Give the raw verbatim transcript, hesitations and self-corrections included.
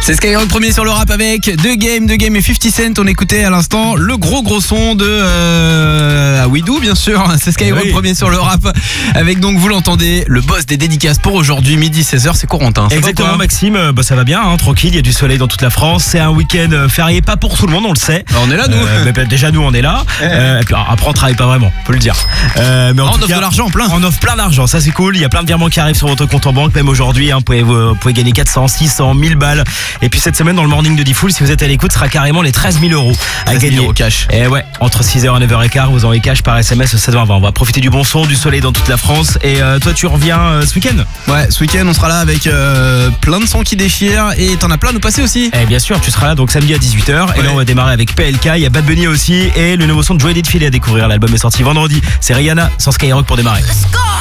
C'est Skyrock premier sur le rap avec deux Game, deux Game et cinquante Cent. On écoutait à l'instant le gros gros son de euh, Awidou bien sûr. C'est Skyrock oui. premier sur le rap avec donc vous l'entendez le boss des dédicaces pour aujourd'hui midi seize heures, c'est Corentin. Ça Exactement Maxime, bah ça va bien, hein, tranquille, il y a du soleil dans toute la France. C'est un week-end férié, pas pour tout le monde, on le sait. On est là nous. Euh, mais déjà nous on est là. Euh, et puis après on travaille pas vraiment, on peut le dire. Euh, mais en on tout offre cas, de l'argent plein. On offre plein d'argent, ça c'est cool. Il y a plein de virements qui arrivent sur votre compte en banque, même aujourd'hui. Hein, vous, pouvez, vous pouvez gagner quatre cents, six cents, mille balles. Et puis cette semaine dans le morning de Diffoul, si vous êtes à l'écoute, sera carrément les treize mille euros à gagner. Euros cash. Et ouais, entre six heures et neuf heures quinze, vous envoyez cash par S M S sept vingt vingt. On va profiter du bon son, du soleil dans toute la France. Et euh, toi, tu reviens euh, ce week-end? Ouais, ce week-end, on sera là avec euh, plein de sons qui déchirent. Et t'en as plein à nous passer aussi. Et bien sûr, tu seras là donc samedi à dix-huit heures. Ouais. Et là, on va démarrer avec P L K. Il y a Bad Bunny aussi. Et le nouveau son de Joey Ditfield à découvrir. L'album est sorti vendredi. C'est Rihanna sans Skyrock pour démarrer.